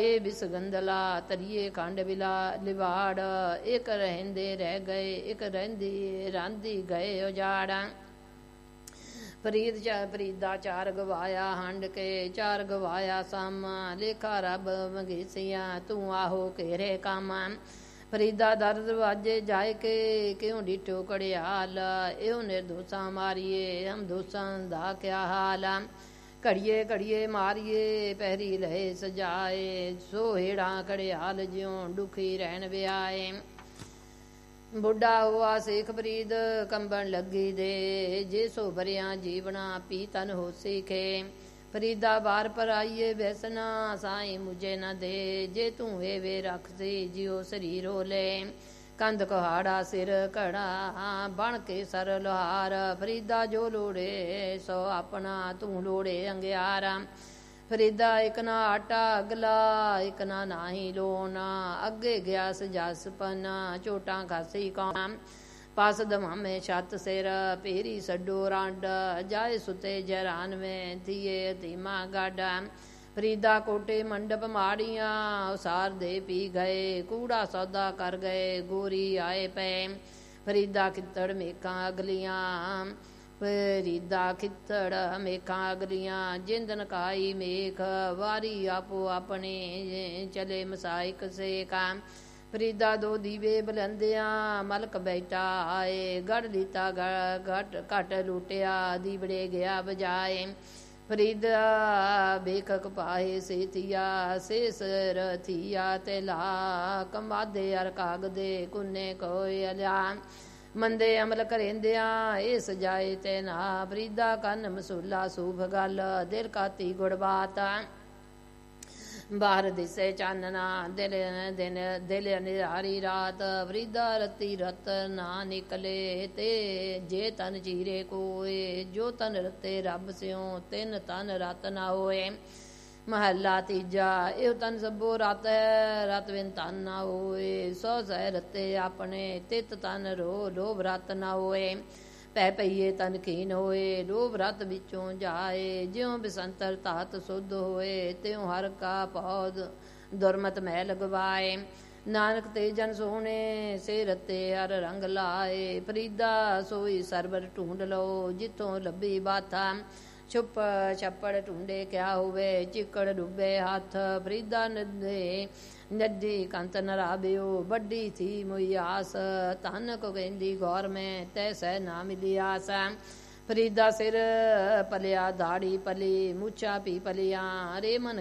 बिसगंदला तरिए खंड बिला लिवाड़। एक रहंदे रह गए एक रहंदी रांदी गए उजाड़। फरीदा चार गवाया हंड के चार गवाया सामा। लेखा रब मंगेसिया तू आहो घेरे कामा। फरीदा दर दरवाजे जाए के क्यों डिठो कड़ियाल। एहो निर्दोषा मारिए हम दोषां दा क्या हाल। घड़िए घड़िए मारिए पहरी लहे सजाए। सो हेड़ा कड़ियाल ज्यों दुखी रहन ब्याए। बुढ़ा हुआ शेख फरीद कंबन लगी दे। जे सो भरिया जीवना पी तन हो सीखे। फरीदा बार पर आइए बैसना साईं मुझे न दे। जे तू वे रख सी जियो शरीर हो ले। कंध कुहाड़ा सिर घड़ा बन के सर लोहार। फरीदा जो लोड़े सो अपना तू लोड़े अंगियारा। फरीदा एक ना आटा अगला एक ना नाही लोना। अगे गया सजास पना चोटा खासी कौम। पास दमामे छत सिर पेरी सड्डो रांड। जाए सुते जरान में थिए धीमा गाडा। फरीदा कोटे मंडप माड़ियां उसार दे पी गए। कूड़ा सौदा कर गए गोरी आए पे। फरीदा खित्तड़ मेखा अगलियां फरीदा खित्तड़ मेखा अगलियां। जिंद नकाई मेख वारी आपो अपने चले मसाइक सेका। फरीदा दो दीवे बुलंदियां मलक बैठा आए। गढ़ लीता घट लूटिया दीवड़े गया बजाए। फरीदा बेखक पाए से थिया से सर थिया तेला। कमादे अर कागदे कुन्ने कोई अलिया। मंदे अमल करेंदिया ए सजाए तेना। फरीदा कन मसूला सूफ गल दिल काती गुड़बाता। बाहर दिसे चानना दिल दिन दिल निरारी रात। फरीदा रती रत ना निकले ते जे तन चीरे कोए। जो तन रते रब स्यों तिन तन रत ना होए। महला तीजा एह तन सबो रत है रत बिन तन ना होए। सौ सह रते अपने तित तन रो लोभ रत ना होए। पै पईए तन खीन होए लोभ रत बिचों जाए। ज्यों बिसंतर धात शुद्ध होए त्यों हर का पौध दुरमत मैल गवाए। नानक ते जन सोने से रते हर रंग लाए। फरीदा सोई सरबर ढूंढ लो जिथों लभी बाथा। छुप छप्पड़ ढूंढे क्या हुए चिकड़ डुबे हाथ। फरीदा नदी कंत नराबियो बड्डी थी मुई आस। धन को कहंदी गौर में तैसै ना मिली आस। फरीदा सिर पलिया दाढ़ी पली मुछा पी पलिया रे मन